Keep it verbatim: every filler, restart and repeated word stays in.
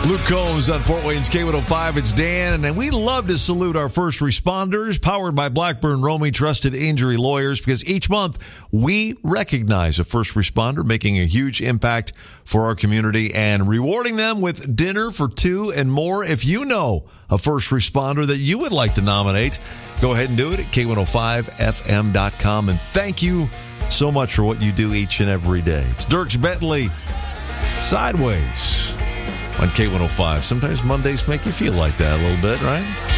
Luke Combs on Fort Wayne's K one oh five. It's Dan, and we love to salute our first responders, powered by Blackburn Romey Trusted Injury Lawyers, because each month we recognize a first responder making a huge impact for our community and rewarding them with dinner for two and more. If you know a first responder that you would like to nominate, go ahead and do it at K one oh five F M dot com. And thank you so much for what you do each and every day. It's Dierks Bentley, Sideways on K one oh five. Sometimes Mondays make you feel like that a little bit, right?